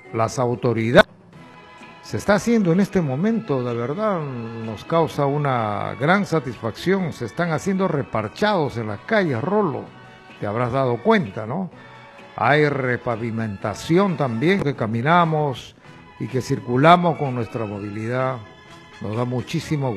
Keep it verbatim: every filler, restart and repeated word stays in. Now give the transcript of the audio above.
las autoridades se está haciendo en este momento, de verdad, nos causa una gran satisfacción. Se están haciendo reparchados en las calles, Rolo, te habrás dado cuenta, ¿no? Hay repavimentación también, que caminamos y que circulamos con nuestra movilidad. Nos da muchísimo